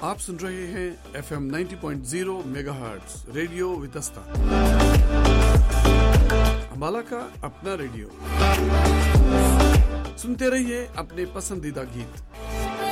आप सुन रहे हैं FM 90.0 megahertz radio Vitasta, Ambala का अपना रेडियो। सुनते रहिए अपने पसंदीदा गीत।